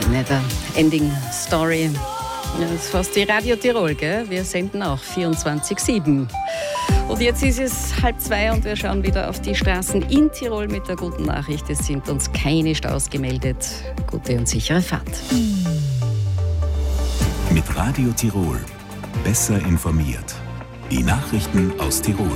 Never Ending Story. Das ist fast die Radio Tirol, gell? Wir senden auch 24/7. Und jetzt ist es 1:30 und wir schauen wieder auf die Straßen in Tirol mit der guten Nachricht. Es sind uns keine Staus gemeldet. Gute und sichere Fahrt. Mit Radio Tirol. Besser informiert. Die Nachrichten aus Tirol.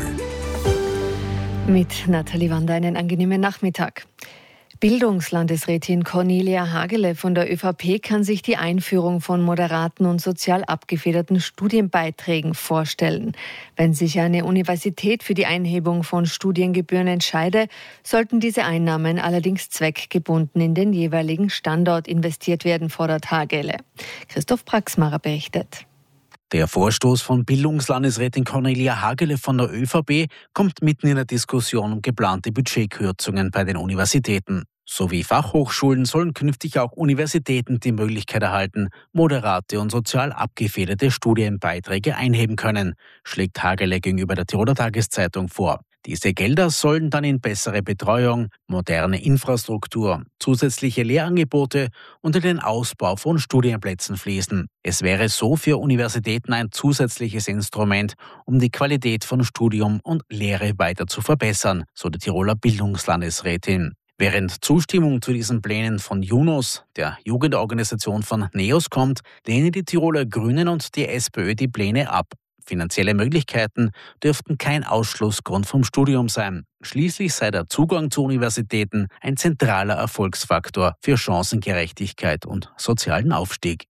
Mit Nathalie Wander einen angenehmen Nachmittag. Bildungslandesrätin Cornelia Hagele von der ÖVP kann sich die Einführung von moderaten und sozial abgefederten Studienbeiträgen vorstellen. Wenn sich eine Universität für die Einhebung von Studiengebühren entscheide, sollten diese Einnahmen allerdings zweckgebunden in den jeweiligen Standort investiert werden, fordert Hagele. Christoph Praxmacher berichtet. Der Vorstoß von Bildungslandesrätin Cornelia Hagele von der ÖVP kommt mitten in der Diskussion um geplante Budgetkürzungen bei den Universitäten. Sowie Fachhochschulen sollen künftig auch Universitäten die Möglichkeit erhalten, moderate und sozial abgefederte Studienbeiträge einheben können, schlägt Hagele gegenüber der Tiroler Tageszeitung vor. Diese Gelder sollen dann in bessere Betreuung, moderne Infrastruktur, zusätzliche Lehrangebote und in den Ausbau von Studienplätzen fließen. Es wäre so für Universitäten ein zusätzliches Instrument, um die Qualität von Studium und Lehre weiter zu verbessern, so die Tiroler Bildungslandesrätin. Während Zustimmung zu diesen Plänen von JUNOS, der Jugendorganisation von NEOS, kommt, lehnen die Tiroler Grünen und die SPÖ die Pläne ab. Finanzielle Möglichkeiten dürften kein Ausschlussgrund vom Studium sein. Schließlich sei der Zugang zu Universitäten ein zentraler Erfolgsfaktor für Chancengerechtigkeit und sozialen Aufstieg.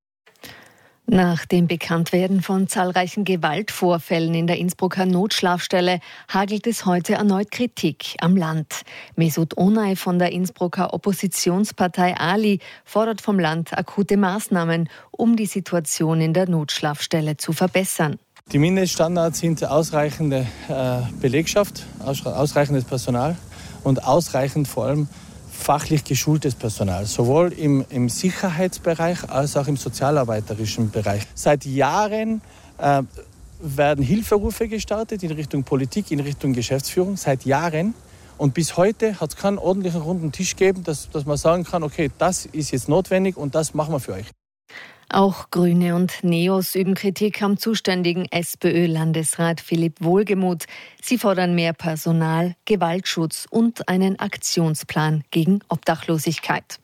Nach dem Bekanntwerden von zahlreichen Gewaltvorfällen in der Innsbrucker Notschlafstelle hagelt es heute erneut Kritik am Land. Mesut Onay von der Innsbrucker Oppositionspartei Ali fordert vom Land akute Maßnahmen, um die Situation in der Notschlafstelle zu verbessern. Die Mindeststandards sind ausreichende Belegschaft, ausreichendes Personal und ausreichend vor allem fachlich geschultes Personal, sowohl im Sicherheitsbereich als auch im sozialarbeiterischen Bereich. Seit Jahren werden Hilferufe gestartet in Richtung Politik, in Richtung Geschäftsführung, seit Jahren. Und bis heute hat es keinen ordentlichen runden Tisch gegeben, dass man sagen kann, okay, das ist jetzt notwendig und das machen wir für euch. Auch Grüne und NEOS üben Kritik am zuständigen SPÖ-Landesrat Philipp Wohlgemuth. Sie fordern mehr Personal, Gewaltschutz und einen Aktionsplan gegen Obdachlosigkeit.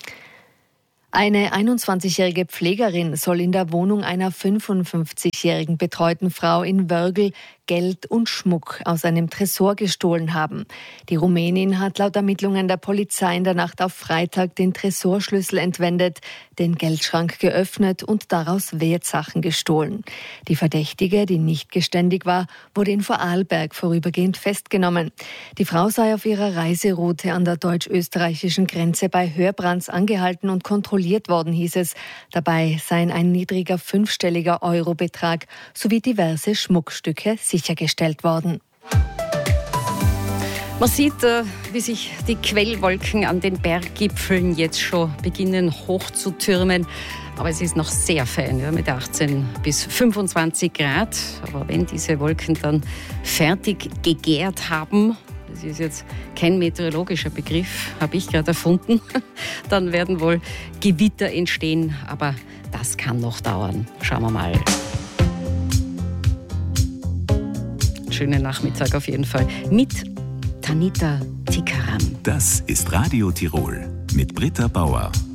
Eine 21-jährige Pflegerin soll in der Wohnung einer 55-jährigen betreuten Frau in Wörgl Geld und Schmuck aus einem Tresor gestohlen haben. Die Rumänin hat laut Ermittlungen der Polizei in der Nacht auf Freitag den Tresorschlüssel entwendet, den Geldschrank geöffnet und daraus Wertsachen gestohlen. Die Verdächtige, die nicht geständig war, wurde in Vorarlberg vorübergehend festgenommen. Die Frau sei auf ihrer Reiseroute an der deutsch-österreichischen Grenze bei Hörbrands angehalten und kontrolliert worden, hieß es. Dabei seien ein niedriger 5-stelliger Eurobetrag sowie diverse Schmuckstücke sichergestellt worden. Man sieht, wie sich die Quellwolken an den Berggipfeln jetzt schon beginnen hochzutürmen. Aber es ist noch sehr fein, ja, mit 18 bis 25 Grad. Aber wenn diese Wolken dann fertig gegärt haben, das ist jetzt kein meteorologischer Begriff, habe ich gerade erfunden, dann werden wohl Gewitter entstehen. Aber das kann noch dauern. Schauen wir mal. Schönen Nachmittag auf jeden Fall mit Tanita Tikaram. Das ist Radio Tirol mit Britta Bauer.